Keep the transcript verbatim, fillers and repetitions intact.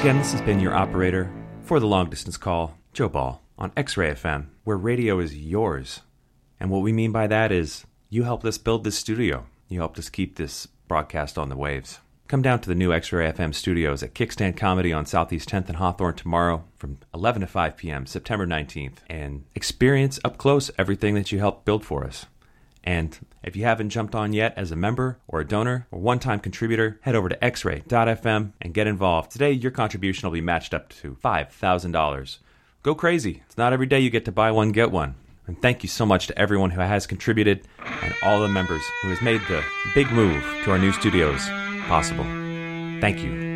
again, this has been your operator for the long distance call, Joe Ball, on X-Ray F M, where radio is yours. And what we mean by that is you helped us build this studio. You helped us keep this broadcast on the waves. Come down to the new X-Ray F M studios at Kickstand Comedy on Southeast tenth and Hawthorne tomorrow from eleven to five p.m., September nineteenth, and experience up close everything that you helped build for us. And if you haven't jumped on yet as a member or a donor or one-time contributor, head over to x ray dot f m and get involved. Today, your contribution will be matched up to five thousand dollars. Go crazy. It's not every day you get to buy one, get one. And thank you so much to everyone who has contributed and all the members who has made the big move to our new studios possible. Thank you.